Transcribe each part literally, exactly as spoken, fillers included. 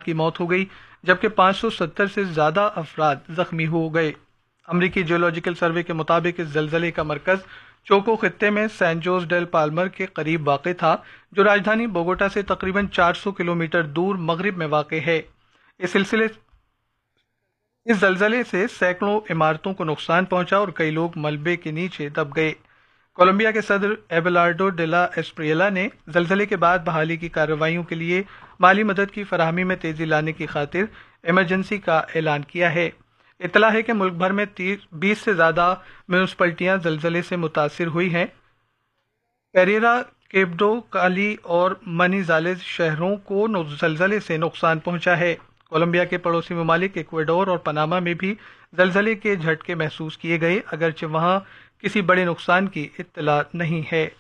کی موت ہو گئی جبکہ پانچ سو ستر سے زیادہ افراد زخمی ہو گئے۔ امریکی جیولوجیکل سروے کے مطابق اس زلزلے کا مرکز چوکو خطے میں سین جوز ڈیل پالمر کے قریب واقع تھا، جو راجدھانی بوگوٹا سے تقریباً چار سو کلومیٹر دور مغرب میں واقع ہے۔ اس سلسلے اس زلزلے سے سینکڑوں عمارتوں کو نقصان پہنچا اور کئی لوگ ملبے کے نیچے دب گئے۔ کولمبیا کے صدر ایبیلارڈو ڈیلا ایسپریلا نے زلزلے کے بعد بحالی کی کارروائیوں کے لیے مالی مدد کی فراہمی میں تیزی لانے کی خاطر ایمرجنسی کا اعلان کیا ہے۔ اطلاع ہے کہ ملک بھر میں بیس سے زیادہ میونسپلٹیاں زلزلے سے متاثر ہوئی ہیں۔ پیریرا، کیبڈو، کالی اور منیزالیز شہروں کو زلزلے سے نقصان پہنچا ہے۔ کولمبیا کے پڑوسی ممالک ایکواڈور اور پاناما میں بھی زلزلے کے جھٹکے محسوس کیے گئے، اگرچہ وہاں کسی بڑے نقصان کی اطلاع نہیں ہے۔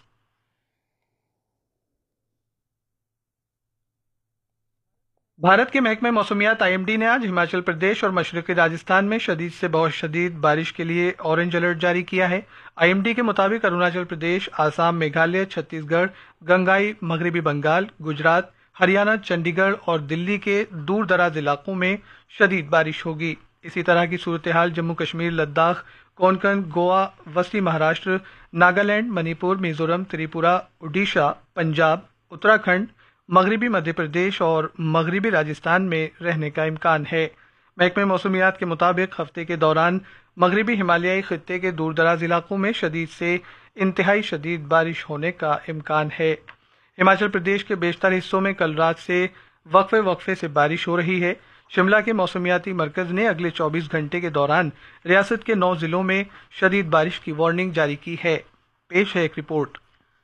بھارت کے محکمہ موسمیات آئی ایم ڈی نے آج ہماچل پردیش اور مشرقی راجستھان میں شدید سے بہت شدید بارش کے لیے اورنج الرٹ جاری کیا ہے۔ آئی ایم ڈی کے مطابق اروناچل پردیش، آسام، میگھالیہ، چھتیس گڑھ، گنگائی، مغربی بنگال، گجرات، ہریانہ، چنڈی گڑھ اور دلی کے دور دراز علاقوں میں شدید بارش ہوگی۔ اسی طرح کی صورتحال جموں کشمیر، لداخ، کونکن، گوا، وسطی مہاراشٹر، ناگالینڈ، منی پور، میزورم، تریپورہ، اڈیشہ، پنجاب، اتراکھنڈ، مغربی مدھیہ پردیش اور مغربی راجستھان میں رہنے کا امکان ہے۔ محکمہ موسمیات کے مطابق ہفتے کے دوران مغربی ہمالیائی خطے کے دور دراز علاقوں میں شدید سے انتہائی شدید بارش ہونے کا امکان ہے۔ ہماچل پردیش کے بیشتر حصوں میں کل رات سے وقفے وقفے سے بارش ہو رہی ہے۔ شملہ کے موسمیاتی مرکز نے اگلے چوبیس گھنٹے کے دوران ریاست کے نو ضلعوں میں شدید بارش کی وارننگ جاری کی ہے۔ پیش ہے ایک رپورٹ۔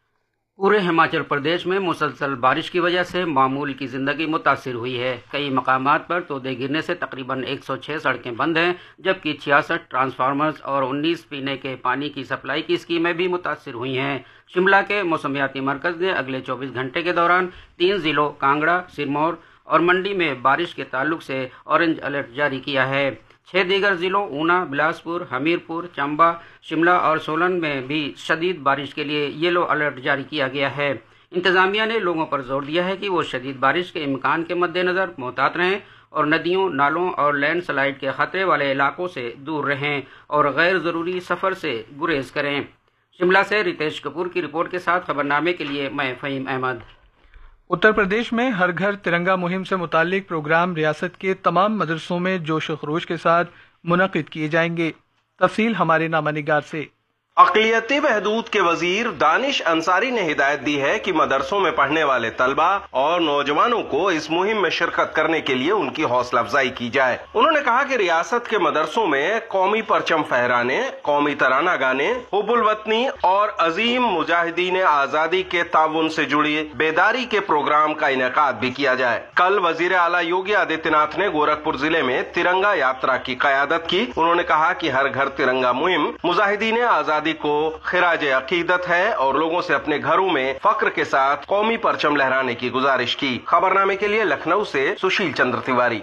پورے ہماچل پردیش میں مسلسل بارش کی وجہ سے معمول کی زندگی متاثر ہوئی ہے۔ کئی مقامات پر تودے گرنے سے تقریباً ایک سو چھ سڑکیں بند ہیں، جبکہ چھیاسٹھ ٹرانسفارمرز اور انیس پینے کے پانی کی سپلائی کی اسکیمیں بھی متاثر ہوئی ہیں۔ شملہ کے موسمیاتی مرکز نے اگلے چوبیس گھنٹے کے دوران تین ضلعوں کانگڑا، سرمور اور منڈی میں بارش کے تعلق سے اورنج الرٹ جاری کیا ہے۔ چھ دیگر ضلعوں اونا، بلاسپور، ہمیرپور، چمبا، شملہ اور سولن میں بھی شدید بارش کے لیے یلو الرٹ جاری کیا گیا ہے۔ انتظامیہ نے لوگوں پر زور دیا ہے کہ وہ شدید بارش کے امکان کے مد نظر محتاط رہیں اور ندیوں، نالوں اور لینڈ سلائیڈ کے خطرے والے علاقوں سے دور رہیں اور غیر ضروری سفر سے گریز کریں۔ شملہ سے ریتیش کپور کی رپورٹ کے ساتھ خبرنامے کے لیے میں فہیم احمد۔ اتر پردیش میں ہر گھر ترنگا مہم سے متعلق پروگرام ریاست کے تمام مدرسوں میں جوش و خروش کے ساتھ منعقد کیے جائیں گے۔ تفصیل ہمارے نامہ نگار سے۔ اقلیتی بہبود کے وزیر دانش انصاری نے ہدایت دی ہے کہ مدرسوں میں پڑھنے والے طلبہ اور نوجوانوں کو اس مہم میں شرکت کرنے کے لیے ان کی حوصلہ افزائی کی جائے۔ انہوں نے کہا کہ ریاست کے مدرسوں میں قومی پرچم فہرانے، قومی ترانہ گانے، حب الوطنی اور عظیم مجاہدین آزادی کے تعاون سے جڑی بیداری کے پروگرام کا انعقاد بھی کیا جائے۔ کل وزیر اعلیٰ یوگی آدتیہ ناتھ نے گورکھپور ضلع میں ترنگا یاترا کی قیادت کی۔ انہوں نے کہا کہ ہر گھر ترنگا مہم مجاہدین آزادی کو خراج عقیدت ہے اور لوگوں سے اپنے گھروں میں فخر کے ساتھ قومی پرچم لہرانے کی گزارش کی۔ خبرنامے کے لیے لکھنؤ سے سشیل چندر تیواری۔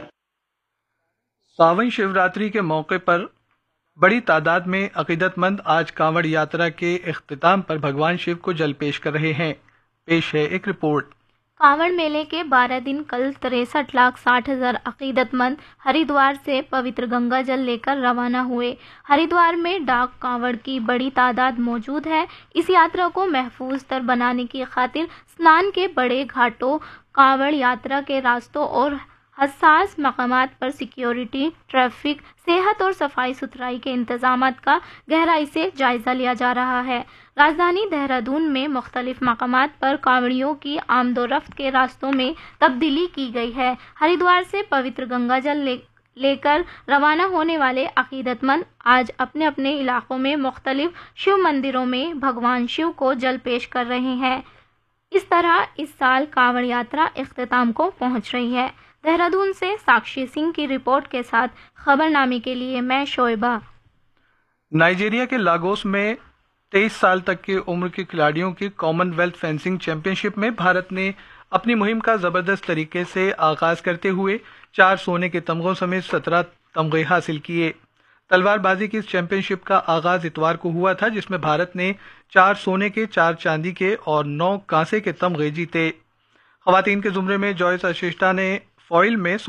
ساون شیوراتری کے موقع پر بڑی تعداد میں عقیدت مند آج کانوڑ یاترا کے اختتام پر بھگوان شیو کو جل پیش کر رہے ہیں۔ پیش ہے ایک رپورٹ۔ کانوڑ میلے کے بارہ دن کل تریسٹھ لاکھ ساٹھ ہزار عقیدت مند ہریدوار سے پوتر گنگا جل لے کر روانہ ہوئے۔ ہریدوار میں ڈاک کانوڑ کی بڑی تعداد موجود ہے۔ اس یاترا کو محفوظ تر بنانے کی خاطر اسنان کے بڑے گھاٹوں، کانوڑ یاترا کے راستوں اور حساس مقامات پر سیکیورٹی، ٹریفک، صحت اور صفائی ستھرائی کے انتظامات کا گہرائی سے جائزہ لیا جا رہا ہے۔ راجدھانی دہرادون میں مختلف مقامات پر کانوڑیوں کی آمد و رفت کے راستوں میں تبدیلی کی گئی ہے۔ ہریدوار سے پوتر گنگا جل لے لے کر روانہ ہونے والے عقیدت مند آج اپنے اپنے علاقوں میں مختلف شیو مندروں میں بھگوان شیو کو جل پیش کر رہے ہیں۔ اس طرح اس سال کانوڑ یاترا اختتام کو پہنچ رہی ہے۔ دہرادون سے ساکشی سنگھ کی رپورٹ کے ساتھ خبرنامے کے لیے میں شعیبہ۔ نائجیریا کے لاگوس میں تیئیس سال تک کی عمر کے کھلاڑیوں کی کامن ویلتھ فینسنگ چیمپئن شپ میں بھارت نے اپنی مہم کا زبردست طریقے سے آغاز کرتے ہوئے چار سونے کے تمغوں سمیت سترہ تمغے حاصل کیے۔ تلوار بازی کی اس چیمپئن شپ کا آغاز اتوار کو ہوا تھا، جس میں بھارت نے چار سونے کے، چار چاندی کے اور نو کانسے کے تمغے جیتے۔ خواتین کے زمرے میں جوائس اشیشٹا نے فوائل میں